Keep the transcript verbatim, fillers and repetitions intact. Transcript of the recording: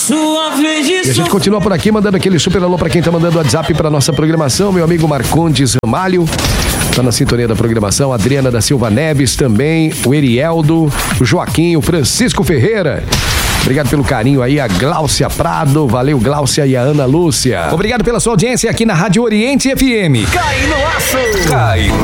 sua vez de E a gente continua por aqui mandando aquele super alô pra quem tá mandando WhatsApp pra nossa programação. Meu amigo Marcondes Ramalho tá na sintonia da programação. Adriana da Silva Neves também. O Erieldo, o Joaquim, o Francisco Ferreira. Obrigado pelo carinho aí, a Gláucia Prado. Valeu, Gláucia, e a Ana Lúcia. Obrigado pela sua audiência aqui na Rádio Oriente F M. Cai no aço! Cai